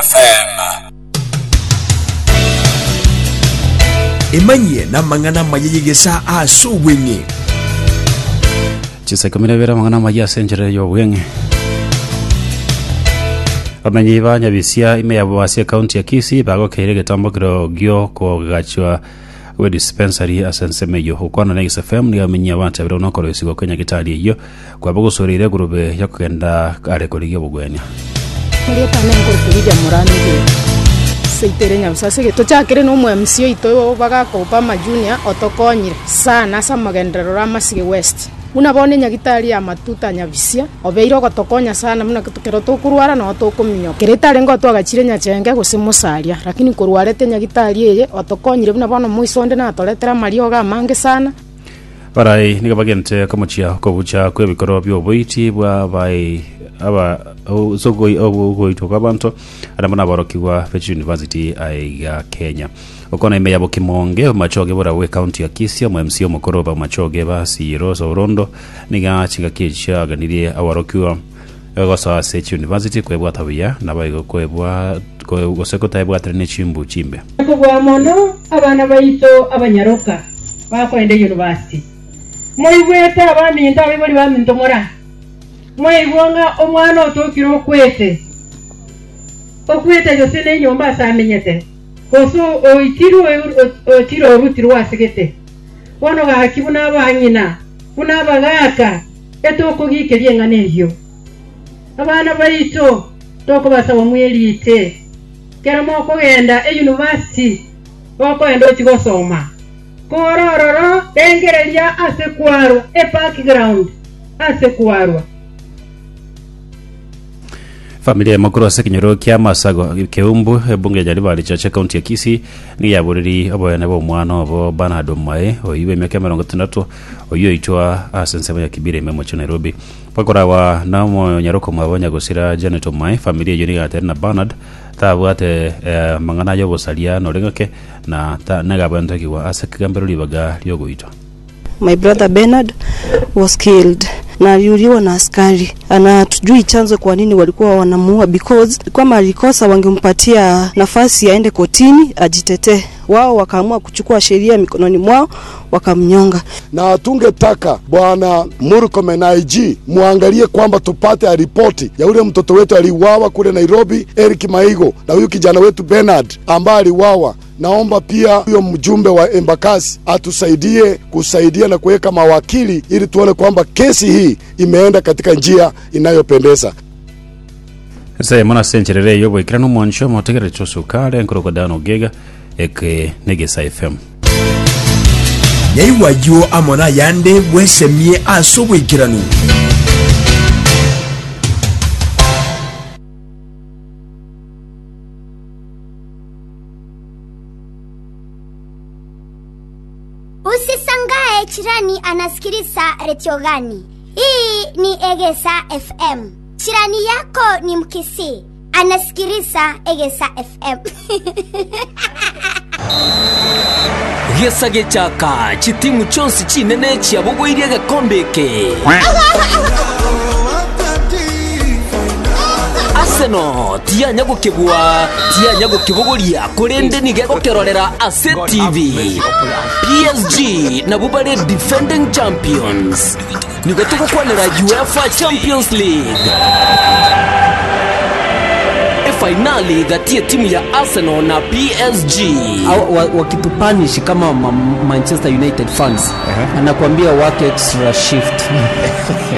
FM. Emanye na mangana mayigesa aso wenge. Chisa kamera vera mangana maya senjere yo wenge. Amenye banya bisia ime ya Buasia County ya Kisii bago kerege tambogro gyo ko gachwa we dispensary asenseme yo ukwana na XFM ni amenye abantu abiro nokoro isigo Kenya gitali yo kwa bago sorire gurube yakugenda arekoliye bugwenya. Muri pana ngorfirija murani seiterenya usase geto chakire no mu MC ito baga kopa ma junior otokonyire sana samagendero ramasige west unabone nyagitari ya matuta nyabisia obeiro gotokonya sana muna kitokero tokurwara no tokuminyo kiretare ngo twagachire nyachenge gusimusaria lakini kurwarete nyagitari eye otokonyire unabona muisonde na toletera mario ga mange sana barai nigabagente kamuchia ko bucha kwebikoro byo boiti bwa bai aba sogoi obo itoka bantu aramana barokiwa Fetch University ya Kenya okona ime yabo Kimonge machoge bora we county ya Kisii mu MC mukoroba machoge ba Siroso Rondo niga chiga kicha ganirie awarokiwa gosa Fetch University kwebwa tabia na bayigo kwebwa goseko taibwa trene chimbu chimbe kubwa mono abana bayito abanyaroka bakwende university moibweta abami ndawe bali bamintomora mwaibonga omwana otokiro kwete yose ne nyomba samenyete koso otiro rutiro wasegete wano ga kibuna abanyina kuna bagaka etoko gikerie nganeyo abana bayito toko basaba mwelite kera moko genda university bako endo chigosoma korororo engerelia asekwaro background asekwaro. Familia ya makuru asekinyoro kia masago keumbu bunge jaribali cha county ya Kisii ni yaburiri aboyana bo mwana obo Bernard Omae oyiwe myaka 63 oyo itwa asensema ya Kibire memo cha Nairobi pakora wa namo nyaroko mwabonya gosira Janet Omae familia yoni gaterina Bernard tabwate mangana yo bosalia no rengake na ta nagabanta kiwa asekigambero libaga lyogoitwa. My brother Bernard was killed na yuliwa na askari. Anatujui chanzo kwa nini walikuwa wanamuua because kama alikosa wangempatia nafasi aende kotini ajitetee. Wao wakaamua kuchukua sheria mikononi mwao wakamnyonga. Na tungetaka bwana Murkomen IG muangalie kwamba tupate ripoti ya ule mtoto wetu aliuawa kule Nairobi Eric Maigo na huyu kijana wetu Bernard ambaye aliuawa. Naomba pia huyo mjumbe wa Embakasi atusaidie kusaidia na kuweka mawakili ili tuone kwamba kesi hii imeenda katika njia inayopendeza. Sasa mwana sencherere yobo ikrano mwansho motegere chosukale nkorokodano gega eke Negesa FM. Yaiwa yo amona yande wesemie aso ikiranu. Usisangae chirani anasikiliza redio gani? Hii ni Egesa FM. Chirani yako ni Mkisii, anasikiliza Egesa FM. Gesa gechaka chitimu chonsi chinene chiabugo iria gakombeke. Arsenal tia nyago kibugoria kurende nigego kerorera Ase TV. PSG na bubare defending champions nigotuko kwanera UEFA Champions League. Finally gatia timu ya Arsenal na PSG wakitupanish kama Manchester United fans anakuambia work extra shift.